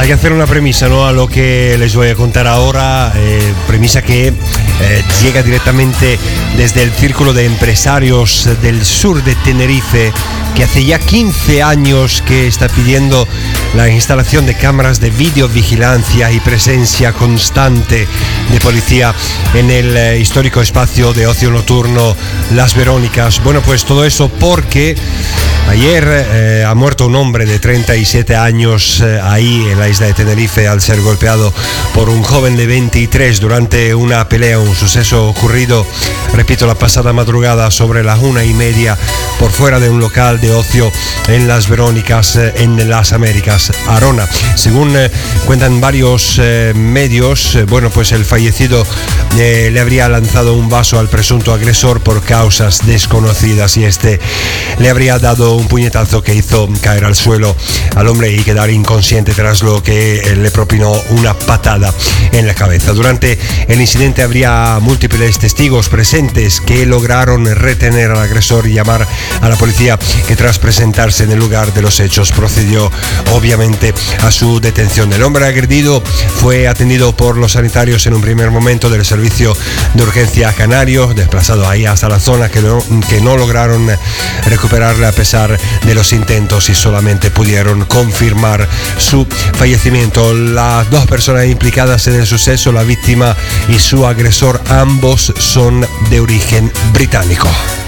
Hay que hacer una premisa, ¿no?, a lo que les voy a contar ahora, premisa que llega directamente desde el Círculo de Empresarios del Sur de Tenerife, que hace ya 15 años que está pidiendo la instalación de cámaras de videovigilancia y presencia constante de policía en el histórico espacio de ocio nocturno Las Verónicas. Bueno, pues todo eso porque ayer ha muerto un hombre de 37 años ahí en la isla de Tenerife al ser golpeado por un joven de 23 durante una pelea, un suceso ocurrido, repito, la pasada madrugada sobre las 1:30 por fuera de un local de ocio en Las Verónicas, en las Américas, Arona. Según cuentan varios medios, bueno, pues el fallecido le habría lanzado un vaso al presunto agresor por causas desconocidas y este le habría dado un puñetazo que hizo caer al suelo al hombre y quedar inconsciente, tras lo que le propinó una patada en la cabeza. Durante el incidente habría múltiples testigos presentes que lograron retener al agresor y llamar a la policía, que tras presentarse en el lugar de los hechos procedió obviamente a su detención. El hombre agredido fue atendido por los sanitarios en un primer momento del servicio de urgencia canario, desplazado ahí hasta la zona que no lograron recuperarle a pesar de los intentos y solamente pudieron confirmar su fallecimiento. Las dos personas implicadas en el suceso, la víctima y su agresor, ambos son de origen británico.